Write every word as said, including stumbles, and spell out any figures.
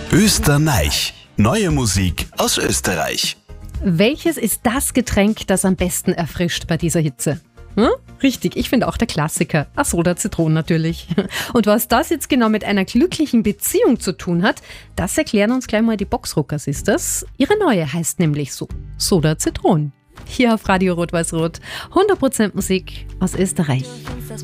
Österreich. Neue Musik aus Österreich. Welches ist das Getränk, das am besten erfrischt bei dieser Hitze? Hm? Richtig, ich finde auch der Klassiker. Ach, Soda Zitronen natürlich. Und was das jetzt genau mit einer glücklichen Beziehung zu tun hat, das erklären uns gleich mal die Boxrocker-Sisters. Ihre neue heißt nämlich so: Soda Zitronen. Hier auf Radio Rot-Weiß-Rot. hundert Prozent Musik aus Österreich.